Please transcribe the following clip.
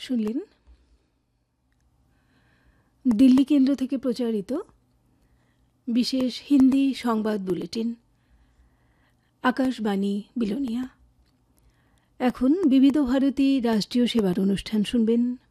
শুনলেন দিল্লি কেন্দ্র থেকে প্রচারিত বিশেষ হিন্দি সংবাদ বুলেটিন আকাশবাণী বিলোনিয়া। এখন বিবিধ ভারতী রাষ্ট্রীয় সেবার অনুষ্ঠান শুনবেন